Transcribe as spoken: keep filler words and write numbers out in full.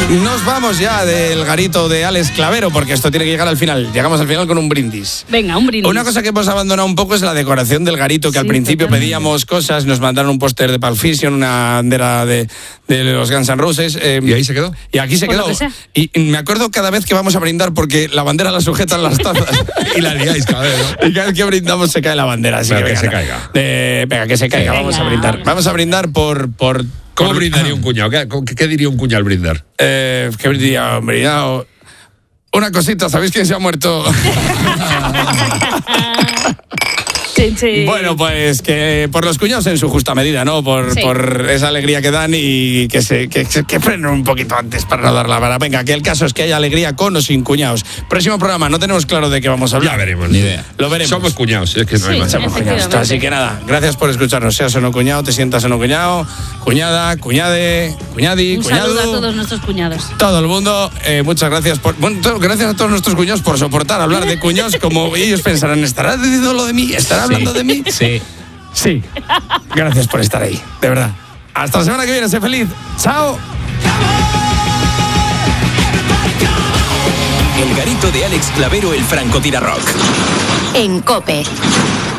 Nos vamos ya del garito de Alex Clavero, porque esto tiene que llegar al final. Llegamos al final con un brindis. Venga, un brindis. Una cosa que hemos abandonado un poco es la decoración del garito, que sí, al principio totalmente. Pedíamos cosas, nos mandaron un póster de Pulp Fiction, una bandera de, de los Guns N' Roses. Eh, ¿Y ahí se quedó? Y aquí se quedó. Y me acuerdo cada vez que vamos a brindar, porque la bandera la sujetan las tazas. Y la liáis cada vez, ¿no? Y cada vez que brindamos se cae la bandera. Así venga, que, que venga, se caiga. Eh, venga, que se caiga. Venga, vamos a brindar. Vamos, vamos a brindar por... por ¿Cómo por, brindaría un cuñado? ¿Qué, qué diría un cuñado al brindar? Eh, ¿Qué diría un brindado? Una cosita, ¿sabéis quién se ha muerto? Sí, sí. Bueno, pues que por los cuñados en su justa medida, ¿no? Por, sí. por esa alegría que dan y que se que, que frenen un poquito antes para no dar la vara. Venga, que el caso es que haya alegría con o sin cuñados. Próximo programa, no tenemos claro de qué vamos a hablar. Ya veremos. Ni idea. Lo veremos. Somos cuñados, es que no sí, hay más. Somos cuñados. Así que nada, gracias por escucharnos. Seas o no cuñado, te sientas o no cuñado, cuñada, cuñade, cuñadi, un cuñado. Un saludo a todos nuestros cuñados. Todo el mundo, eh, muchas gracias por... Bueno, to, gracias a todos nuestros cuñados por soportar hablar de cuñados, como ellos pensarán, ¿estará diciendo lo de mí? ¿Estará sí. hablando de mí? Sí. Sí, gracias por estar ahí, de verdad. Hasta la semana que viene, sé feliz. ¡Chao! El garito de Alex Clavero, el francotirador. En COPE.